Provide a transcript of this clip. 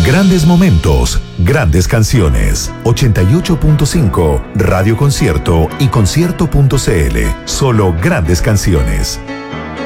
Grandes momentos, grandes canciones. 88.5, Radio Concierto y concierto.cl. Solo grandes canciones.